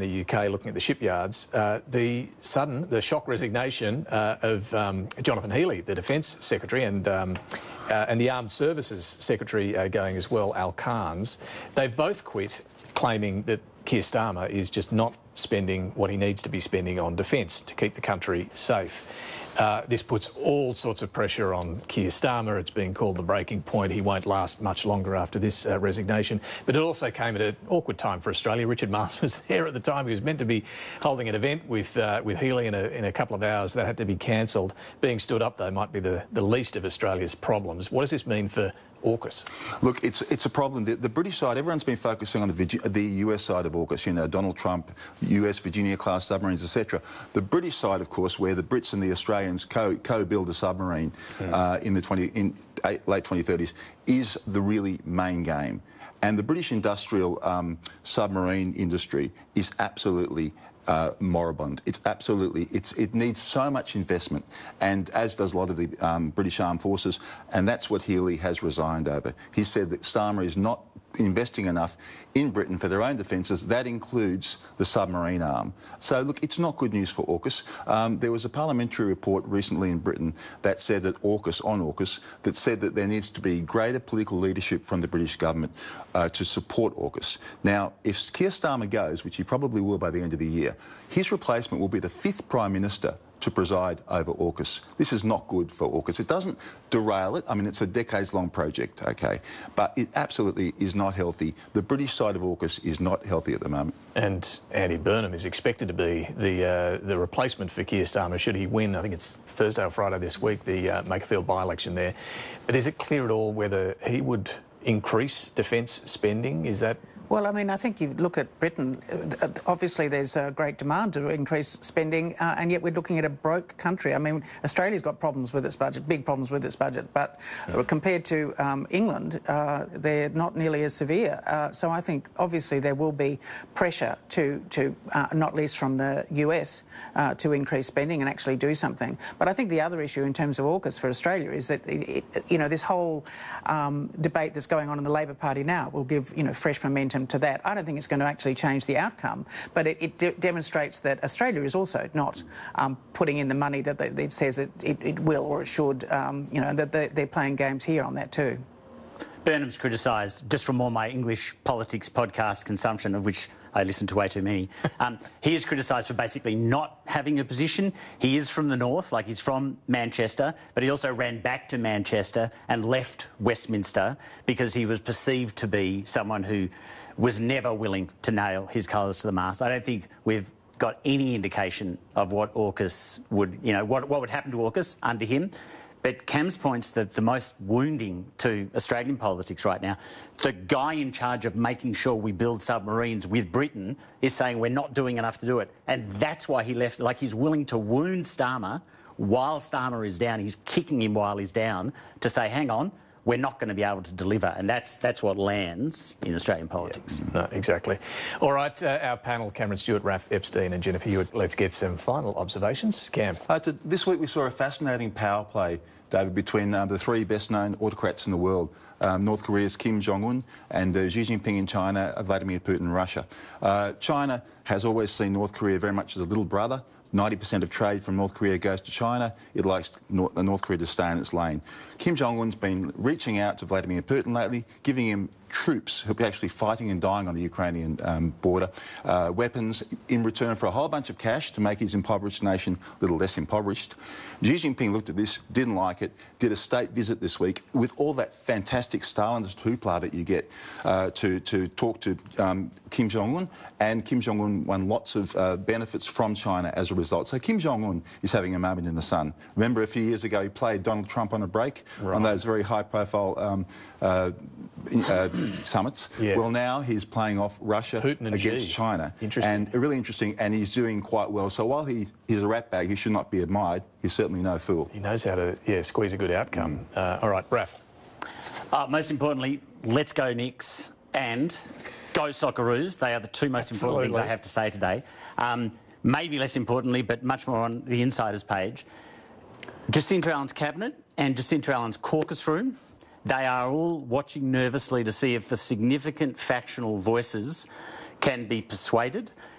the UK looking at the shipyards, the shock resignation of Jonathan Healey, the Defence Secretary, and the Armed Services Secretary going as well, Al Carnes. They've both quit, claiming that Keir Starmer is just not spending what he needs to be spending on defence to keep the country safe. This puts all sorts of pressure on Keir Starmer. It's being called the breaking point. He won't last much longer after this resignation. But it also came at an awkward time for Australia. Richard Marles was there at the time. He was meant to be holding an event with Healey in a couple of hours. That had to be cancelled. Being stood up, though, might be the least of Australia's problems. What does this mean for AUKUS? Look, it's a problem. The British side, everyone's been focusing on the US side of AUKUS, you know, Donald Trump, US Virginia-class submarines, etc. The British side, of course, where the Brits and the Australians co-build a submarine in the late 2030s, is the really main game. And the British industrial submarine industry is absolutely moribund. It needs so much investment, and as does a lot of the British Armed Forces, and that's what Healey has resigned over. He said that Starmer is not investing enough in Britain for their own defences. That includes the submarine arm. So look, it's not good news for AUKUS. There was a parliamentary report recently in Britain that said that AUKUS, that said that there needs to be greater political leadership from the British government to support AUKUS. Now, if Keir Starmer goes, which he probably will by the end of the year, his replacement will be the 5th Prime Minister to preside over AUKUS. This is not good for AUKUS. It doesn't derail it. I mean, it's a decades-long project, OK? But it absolutely is not healthy. The British side of AUKUS is not healthy at the moment. And Andy Burnham is expected to be the replacement for Keir Starmer should he win. I think it's Thursday or Friday this week, the Makerfield by-election there. But is it clear at all whether he would increase defence spending? Is that... Well, I mean, I think you look at Britain, obviously there's a great demand to increase spending, and yet we're looking at a broke country. I mean, Australia's got problems with its budget, big problems with its budget, but compared to England, they're not nearly as severe. So I think, obviously, there will be pressure to not least from the US, to increase spending and actually do something. But I think the other issue in terms of AUKUS for Australia is that, you know, this whole debate that's going on in the Labor Party now will give, you know, fresh momentum to that. I don't think it's going to actually change the outcome, but it demonstrates that Australia is also not putting in the money that it says it will or it should, you know, that they're playing games here on that too. Burnham's criticised, just from all my English politics podcast consumption, of which I listen to way too many, he is criticised for basically not having a position. He is from the north, like he's from Manchester, but he also ran back to Manchester and left Westminster because he was perceived to be someone who was never willing to nail his colours to the mast. I don't think we've got any indication of what AUKUS would, you know, what would happen to AUKUS under him. But Cam's point's the most wounding to Australian politics right now. The guy in charge of making sure we build submarines with Britain is saying we're not doing enough to do it. And that's why he left. Like, he's willing to wound Starmer while Starmer is down. He's kicking him while he's down to say, hang on, we're not going to be able to deliver. And that's what lands in Australian politics. Yeah, no, exactly. All right, our panel, Cameron Stewart, Raph Epstein and Jennifer Hewitt. Let's get some final observations. Cam. This week we saw a fascinating power play, David, between the 3 best-known autocrats in the world. North Korea's Kim Jong-un and Xi Jinping in China, Vladimir Putin, Russia. China has always seen North Korea very much as a little brother. 90% of trade from North Korea goes to China. It likes North Korea to stay in its lane. Kim Jong-un's been reaching out to Vladimir Putin lately, giving him troops who'll be actually fighting and dying on the Ukrainian border, weapons in return for a whole bunch of cash to make his impoverished nation a little less impoverished. Xi Jinping looked at this, didn't like it, did a state visit this week with all that fantastic Stalinist hoopla that you get to talk to Kim Jong-un, and Kim Jong-un won lots of benefits from China as a result. So Kim Jong-un is having a moment in the sun. Remember a few years ago he played Donald Trump on a break on those very high-profile summits. Yeah. Well, now he's playing off Russia against China. And really interesting, and he's doing quite well. So while he's a ratbag, he should not be admired. He's certainly no fool. He knows how to, squeeze a good outcome. All right, Raph. Most importantly, let's go Knicks and go Socceroos. They are the 2 most important things I have to say today. Maybe less importantly, but much more on the insiders page, Jacinta Allen's cabinet and Jacinta Allen's caucus room, they are all watching nervously to see if the significant factional voices can be persuaded